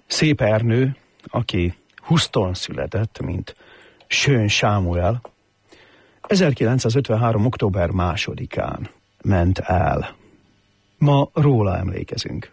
Szép Ernő, aki Houston született, mint Schön Sámuel, 1953. október 2-án ment el. Ma róla emlékezünk.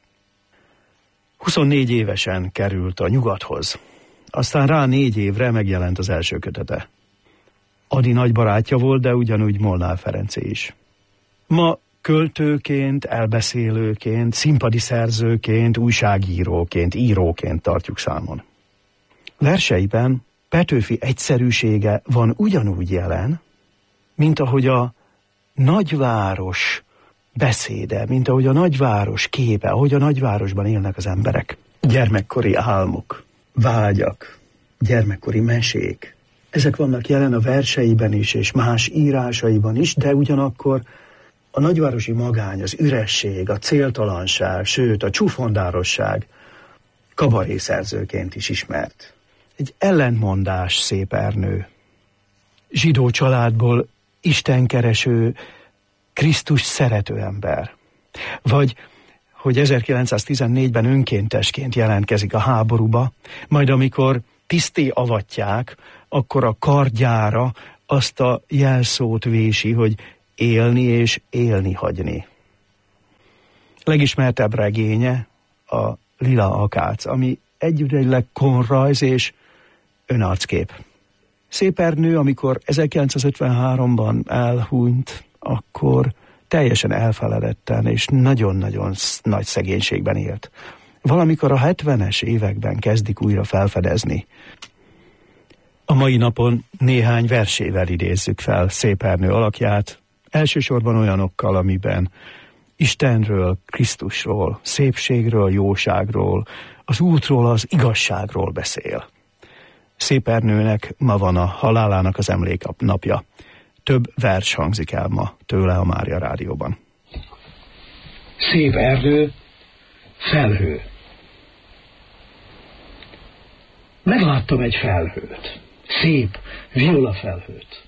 24 évesen került a nyugathoz. Aztán rá 4 évre megjelent az első kötete. Ady nagy barátja volt, de ugyanúgy Molnár Ferencé is. Ma költőként, elbeszélőként, színpadi szerzőként, újságíróként, íróként tartjuk számon. Verseiben Petőfi egyszerűsége van ugyanúgy jelen, mint ahogy a nagyváros beszéde, mint ahogy a nagyváros képe, ahogy a nagyvárosban élnek az emberek. Gyermekkori álmok, vágyak, gyermekkori mesék. Ezek vannak jelen a verseiben is, és más írásaiban is, de ugyanakkor a nagyvárosi magány, az üresség, a céltalanság, sőt a csúfondárosság kabarészerzőként is ismert. Egy ellentmondás Szép Ernő. Zsidó családból istenkereső, Krisztus szerető ember. Vagy, hogy 1914-ben önkéntesként jelentkezik a háborúba, majd amikor tiszté avatják, akkor a kardjára azt a jelszót vési, hogy élni és élni hagyni. Legismertebb regénye a Lila akác, ami együttegyleg konrajz és önarckép. Szép Ernő, amikor 1953-ban elhunyt, akkor teljesen elfeledetten és nagyon-nagyon nagy szegénységben élt. Valamikor a 70-es években kezdik újra felfedezni. A mai napon néhány versével idézzük fel Szép Ernő alakját, elsősorban olyanokkal, amiben Istenről, Krisztusról, szépségről, jóságról, az útról, az igazságról beszél. Szép Ernőnek ma van a halálának az emléknapja. Több vers hangzik el ma tőle a Mária Rádióban. Szép Ernő, felhő. Megláttam egy felhőt, szép viola felhőt.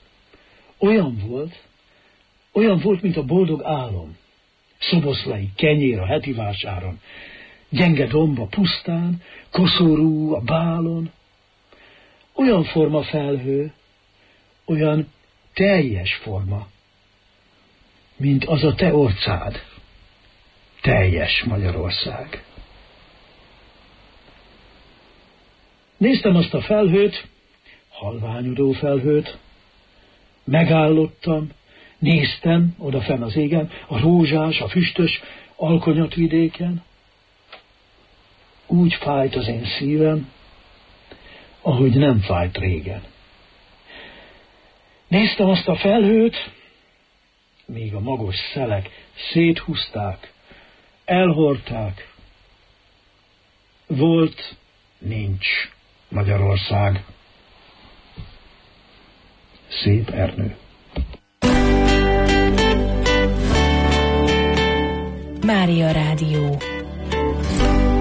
Olyan volt, mint a boldog álom. Szoboszlai kenyér a heti vásáron, gyenge domb a pusztán, koszorú a bálon. Olyan forma felhő, olyan teljes forma, mint az a te orcád, teljes Magyarország. Néztem azt a felhőt, halványodó felhőt, megállottam, néztem odafenn az égen, a rózsás, a füstös alkonyatvidéken. Úgy fájt az én szívem, ahogy nem fájt régen. Néztem azt a felhőt, míg a magos szelek széthúzták, elhordták. Volt, nincs Magyarország. Szép Ernő. Mária Rádió.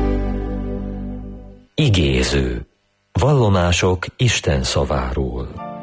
Igéző. Vallomások Isten szaváról.